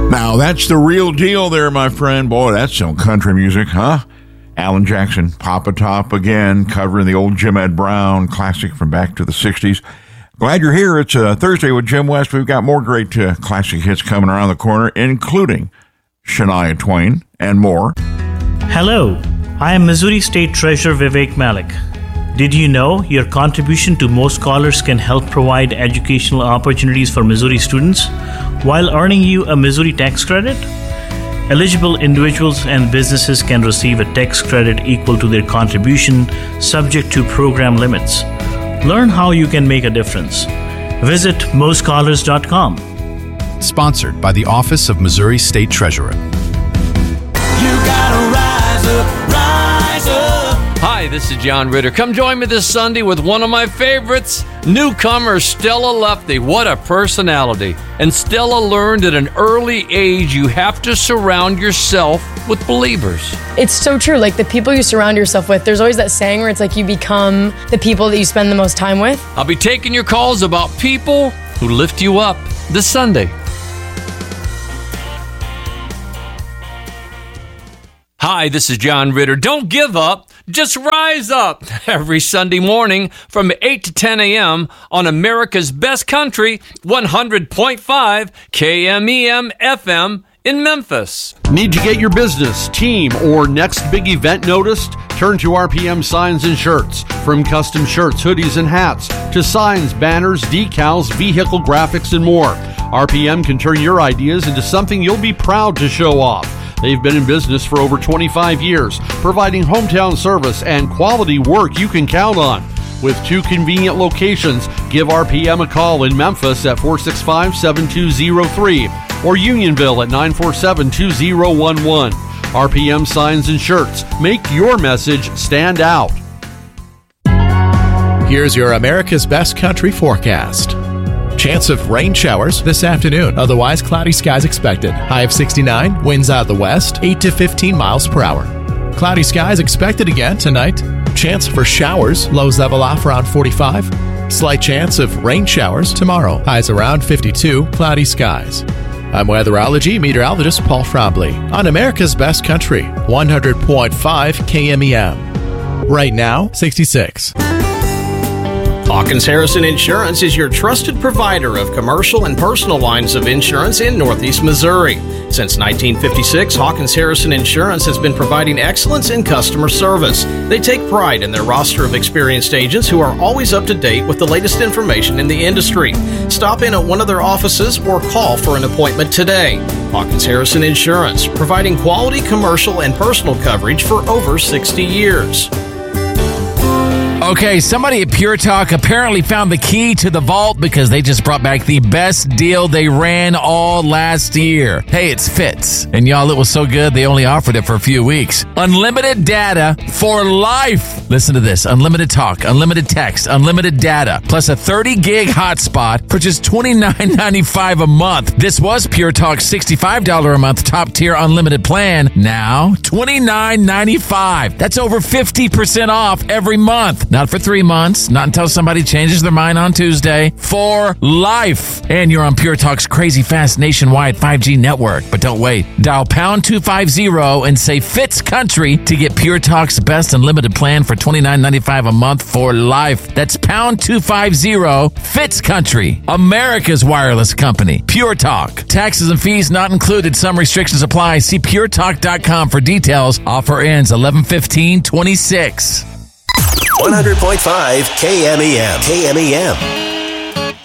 Now, that's the real deal there, my friend. Boy, that's some country music, huh? Alan Jackson, Papa Top again, covering the old Jim Ed Brown classic from back to the 60s. Glad you're here. It's Thursday with Jim West. We've got more great classic hits coming around the corner, including Shania Twain and more. Hello, I am Missouri State Treasurer Vivek Malik. Did you know your contribution to Mo Scholars can help provide educational opportunities for Missouri students while earning you a Missouri tax credit? Eligible individuals and businesses can receive a tax credit equal to their contribution, subject to program limits. Learn how you can make a difference. Visit moscholars.com. Sponsored by the Office of Missouri State Treasurer. You gotta rise up, rise up. Hi, this is John Ritter. Come join me this Sunday with one of my favorites, newcomer Stella Lefty. What a personality. And Stella learned at an early age you have to surround yourself with believers. It's so true. Like the people you surround yourself with, there's always that saying where it's like you become the people that you spend the most time with. I'll be taking your calls about people who lift you up this Sunday. Hi, this is John Ritter. Don't give up. Just rise up every Sunday morning from 8 to 10 a.m. on America's Best Country, 100.5 KMEM FM in Memphis. Need to get your business, team, or next big event noticed? Turn to RPM Signs and Shirts. From custom shirts, hoodies, and hats to signs, banners, decals, vehicle graphics, and more, RPM can turn your ideas into something you'll be proud to show off. They've been in business for over 25 years, providing hometown service and quality work you can count on. With 2 convenient locations, give RPM a call in Memphis at 465-7203 or Unionville at 947-2011. RPM Signs and Shirts. Make your message stand out. Here's your America's Best Country forecast. Chance of rain showers this afternoon. Otherwise, cloudy skies expected. High of 69. Winds out of the west, 8 to 15 miles per hour. Cloudy skies expected again tonight. Chance for showers. Lows level off around 45. Slight chance of rain showers tomorrow. Highs around 52. Cloudy skies. I'm weatherology meteorologist Paul Frombley on America's Best Country, 100.5 KMEM. Right now, 66. Hawkins Harrison Insurance is your trusted provider of commercial and personal lines of insurance in Northeast Missouri. Since 1956, Hawkins Harrison Insurance has been providing excellence in customer service. They take pride in their roster of experienced agents who are always up to date with the latest information in the industry. Stop in at one of their offices or call for an appointment today. Hawkins Harrison Insurance, providing quality commercial and personal coverage for over 60 years. Okay, somebody at Pure Talk apparently found the key to the vault because they just brought back the best deal they ran all last year. Hey, it's Fitz. And y'all, it was so good, they only offered it for a few weeks. Unlimited data for life. Listen to this. Unlimited talk, unlimited text, unlimited data, plus a 30-gig hotspot for just $29.95 a month. This was Pure Talk's $65 a month top-tier unlimited plan. Now, $29.95. That's over 50% off every month. Not for 3 months, not until somebody changes their mind on Tuesday. For life. And you're on Pure Talk's crazy fast nationwide 5G network. But don't wait. Dial pound 250 and say Fitz Country to get Pure Talk's best unlimited plan for $29.95 a month for life. That's pound 250 Fitz Country. America's wireless company. Pure Talk. Taxes and fees not included. Some restrictions apply. See puretalk.com for details. Offer ends 11/15/26. 100.5 KMEM. KMEM.